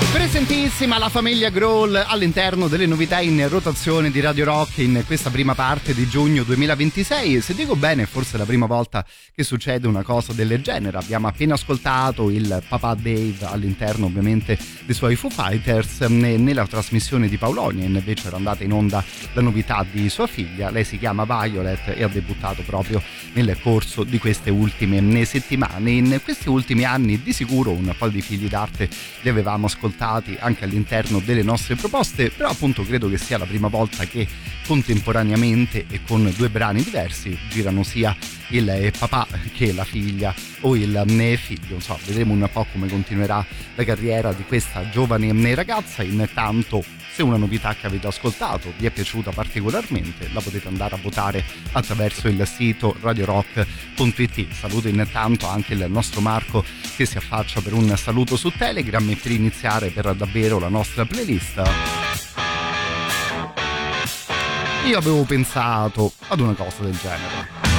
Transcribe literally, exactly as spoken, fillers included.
Presentissima la famiglia Grohl all'interno delle novità in rotazione di Radio Rock in questa prima parte di giugno duemilaventisei. Se dico bene, è forse la prima volta che succede una cosa del genere. Abbiamo appena ascoltato il papà Dave all'interno ovviamente dei suoi Foo Fighters. Nella trasmissione di Paolonia invece era andata in onda la novità di sua figlia. Lei si chiama Violet e ha debuttato proprio nel corso di queste ultime settimane. In questi ultimi anni di sicuro un po' di figli d'arte li avevamo ascoltati anche all'interno delle nostre proposte, però appunto credo che sia la prima volta che contemporaneamente e con due brani diversi girano sia il papà che la figlia o il figlio. Insomma, vedremo un po' come continuerà la carriera di questa giovane ragazza. Intanto, se una novità che avete ascoltato vi è piaciuta particolarmente, la potete andare a votare attraverso il sito radio rock punto it. Saluto intanto anche il nostro Marco che si affaccia per un saluto su Telegram, e per iniziare per davvero la nostra playlist io avevo pensato ad una cosa del genere.